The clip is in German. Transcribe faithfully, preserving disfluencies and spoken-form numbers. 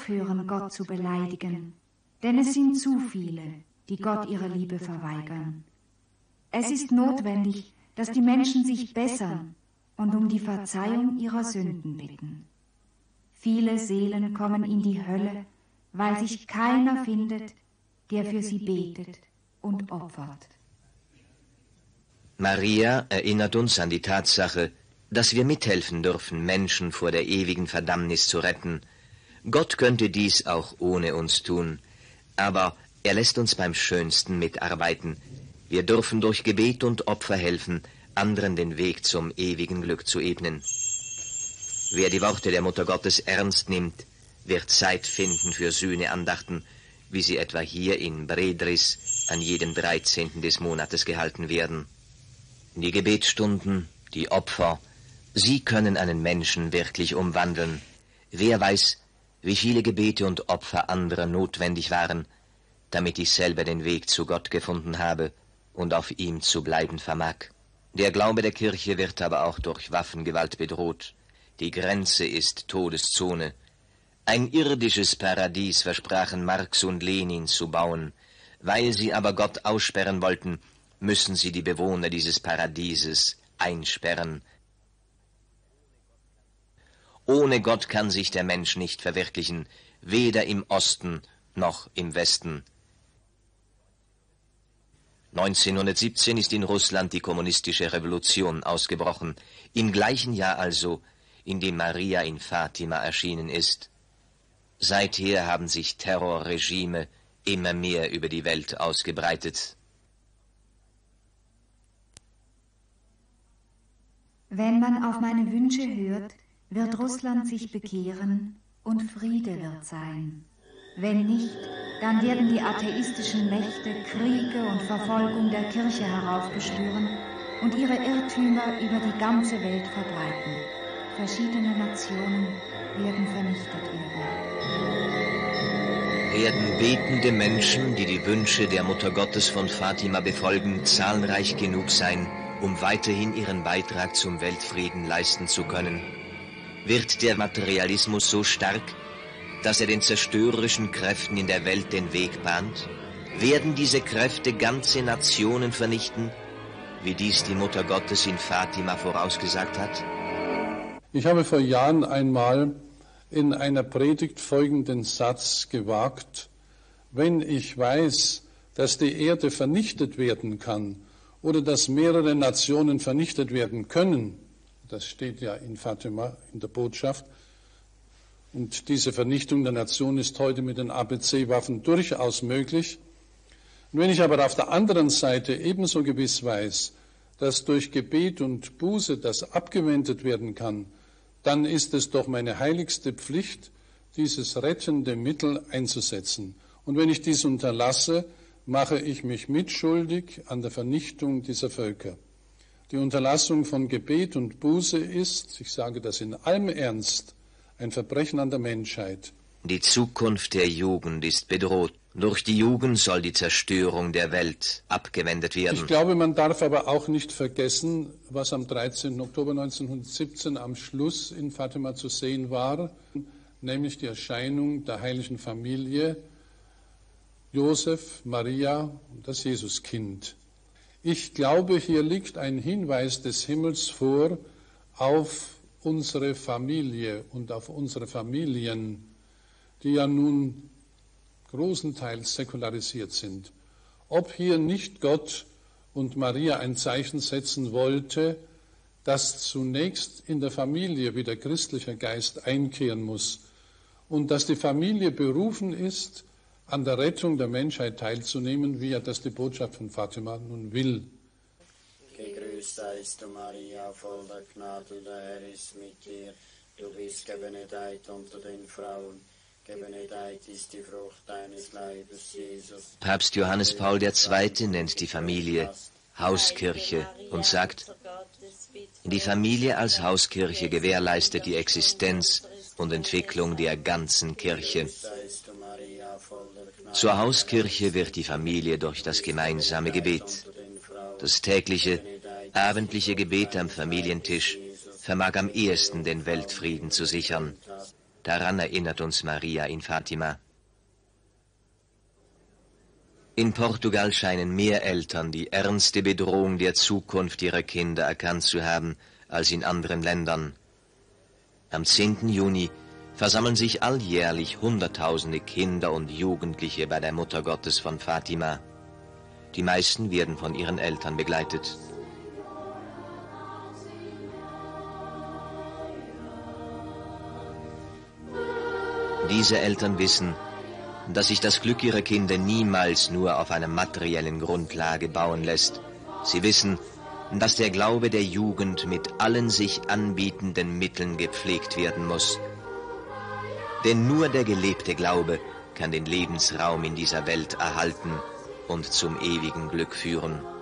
aufhören, Gott zu beleidigen, denn es sind zu viele, die Gott ihre Liebe verweigern. Es ist notwendig, dass die Menschen sich bessern und um die Verzeihung ihrer Sünden bitten. Viele Seelen kommen in die Hölle, weil sich keiner findet, der für sie betet und opfert. Maria erinnert uns an die Tatsache, dass wir mithelfen dürfen, Menschen vor der ewigen Verdammnis zu retten. Gott könnte dies auch ohne uns tun, aber er lässt uns beim Schönsten mitarbeiten. Wir dürfen durch Gebet und Opfer helfen, anderen den Weg zum ewigen Glück zu ebnen. Wer die Worte der Mutter Gottes ernst nimmt, wird Zeit finden für Sühneandachten, wie sie etwa hier in Bredris an jedem dreizehnten des Monates gehalten werden. Die Gebetsstunden, die Opfer, sie können einen Menschen wirklich umwandeln. Wer weiß, wie viele Gebete und Opfer anderer notwendig waren, damit ich selber den Weg zu Gott gefunden habe und auf ihm zu bleiben vermag. Der Glaube der Kirche wird aber auch durch Waffengewalt bedroht. Die Grenze ist Todeszone. Ein irdisches Paradies versprachen Marx und Lenin zu bauen. Weil sie aber Gott aussperren wollten, müssen sie die Bewohner dieses Paradieses einsperren. Ohne Gott kann sich der Mensch nicht verwirklichen, weder im Osten noch im Westen. neunzehnhundertsiebzehn ist in Russland die kommunistische Revolution ausgebrochen, im gleichen Jahr also, in dem Maria in Fatima erschienen ist. Seither haben sich Terrorregime immer mehr über die Welt ausgebreitet. Wenn man auf meine Wünsche hört, wird Russland sich bekehren und Friede wird sein. Wenn nicht, dann werden die atheistischen Mächte Kriege und Verfolgung der Kirche heraufbeschwören und ihre Irrtümer über die ganze Welt verbreiten. Verschiedene Nationen werden vernichtet werden. Werden betende Menschen, die die Wünsche der Mutter Gottes von Fatima befolgen, zahlreich genug sein, um weiterhin ihren Beitrag zum Weltfrieden leisten zu können? Wird der Materialismus so stark, dass er den zerstörerischen Kräften in der Welt den Weg bahnt? Werden diese Kräfte ganze Nationen vernichten, wie dies die Mutter Gottes in Fatima vorausgesagt hat? Ich habe vor Jahren einmal in einer Predigt folgenden Satz gewagt: Wenn ich weiß, dass die Erde vernichtet werden kann oder dass mehrere Nationen vernichtet werden können, das steht ja in Fatima in der Botschaft, und diese Vernichtung der Nation ist heute mit den A B C-Waffen durchaus möglich. Und wenn ich aber auf der anderen Seite ebenso gewiss weiß, dass durch Gebet und Buße das abgewendet werden kann, dann ist es doch meine heiligste Pflicht, dieses rettende Mittel einzusetzen. Und wenn ich dies unterlasse, mache ich mich mitschuldig an der Vernichtung dieser Völker. Die Unterlassung von Gebet und Buße ist, ich sage das in allem Ernst, ein Verbrechen an der Menschheit. Die Zukunft der Jugend ist bedroht. Durch die Jugend soll die Zerstörung der Welt abgewendet werden. Ich glaube, man darf aber auch nicht vergessen, was am dreizehnten Oktober neunzehnhundertsiebzehn am Schluss in Fatima zu sehen war, nämlich die Erscheinung der heiligen Familie, Josef, Maria und das Jesuskind. Ich glaube, hier liegt ein Hinweis des Himmels vor auf unsere Familie und auf unsere Familien, die ja nun großenteils säkularisiert sind. Ob hier nicht Gott und Maria ein Zeichen setzen wollte, dass zunächst in der Familie wieder christlicher Geist einkehren muss und dass die Familie berufen ist, an der Rettung der Menschheit teilzunehmen, wie ja das die Botschaft von Fatima nun will. Gegrüßt seist du, Maria, voll der Gnade, der Herr ist mit dir. Du bist gebenedeit unter den Frauen. Gebenedeit ist die Frucht deines Leibes, Jesus. Papst Johannes Paul der Zweite nennt die Familie Hauskirche und sagt, die Familie als Hauskirche gewährleistet die Existenz und Entwicklung der ganzen Kirche. Zur Hauskirche wird die Familie durch das gemeinsame Gebet. Das tägliche, abendliche Gebet am Familientisch vermag am ehesten den Weltfrieden zu sichern. Daran erinnert uns Maria in Fatima. In Portugal scheinen mehr Eltern die ernste Bedrohung der Zukunft ihrer Kinder erkannt zu haben als in anderen Ländern. Am zehnten Juni versammeln sich alljährlich Hunderttausende Kinder und Jugendliche bei der Mutter Gottes von Fatima. Die meisten werden von ihren Eltern begleitet. Diese Eltern wissen, dass sich das Glück ihrer Kinder niemals nur auf einer materiellen Grundlage bauen lässt. Sie wissen, dass der Glaube der Jugend mit allen sich anbietenden Mitteln gepflegt werden muss. Denn nur der gelebte Glaube kann den Lebensraum in dieser Welt erhalten und zum ewigen Glück führen.